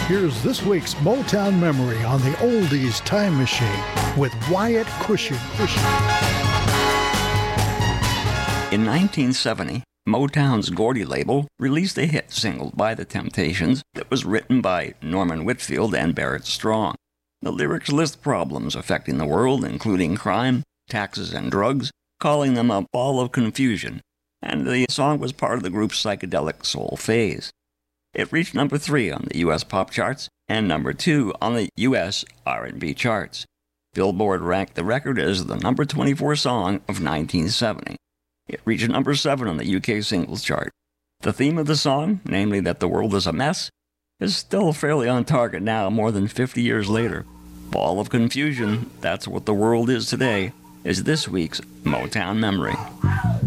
Here's this week's Motown Memory on the Oldies Time Machine with Wyatt Cushing. In 1970, Motown's Gordy label released a hit single by The Temptations that was written by Norman Whitfield and Barrett Strong. The lyrics list problems affecting the world, including crime, taxes, and drugs, calling them a ball of confusion, and the song was part of the group's psychedelic soul phase. It reached number 3 on the U.S. pop charts and number 2 on the U.S. R&B charts. Billboard ranked the record as the number 24 song of 1970. It reached number 7 on the UK singles chart. The theme of the song, namely that the world is a mess, is still fairly on target now more than 50 years later. Ball of confusion, that's what the world is today, is this week's Motown Memory.